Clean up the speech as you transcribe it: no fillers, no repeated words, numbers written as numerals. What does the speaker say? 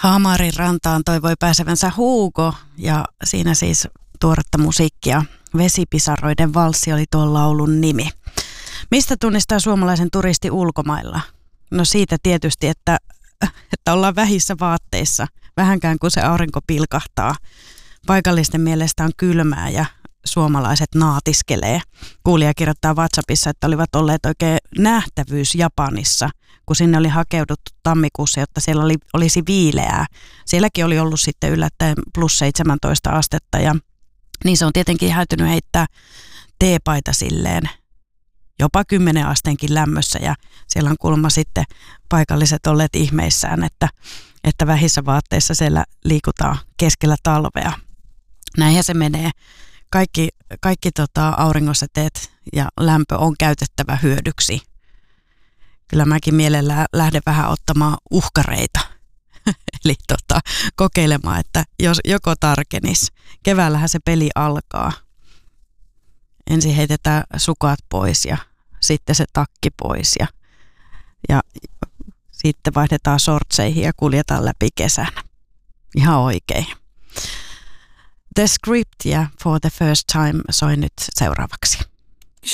Hamarin rantaan toivoi pääsevänsä Hugo ja siinä siis tuoretta musiikkia. Vesipisaroiden valssi oli tuon laulun nimi. Mistä tunnistaa suomalaisen turisti ulkomailla? No siitä tietysti, että ollaan vähissä vaatteissa, vähänkään kun se aurinko pilkahtaa. Paikallisten mielestä on kylmää ja suomalaiset naatiskelee. Kuulija kirjoittaa WhatsAppissa, että olivat olleet oikein nähtävyys Japanissa, kun sinne oli hakeuduttu tammikuussa, jotta siellä olisi viileää. Sielläkin oli ollut sitten yllättäen plus 17 astetta ja niin se on tietenkin häytynyt heittää teepaita silleen jopa 10 asteenkin lämmössä ja siellä on kuulemma sitten paikalliset olleet ihmeissään, että vähissä vaatteissa siellä liikutaan keskellä talvea. Näinhän se menee. Kaikki auringosäteet ja lämpö on käytettävä hyödyksi. Kyllä mäkin mielellään lähden vähän ottamaan uhkareita. Eli kokeilemaan, että jos joko tarkenis. Keväällähän se peli alkaa. Ensin heitetään sukat pois ja sitten se takki pois ja sitten vaihdetaan shortseihin ja kuljetaan läpi kesänä. Ihan oikein. The Script ja For the First Time soi nyt seuraavaksi.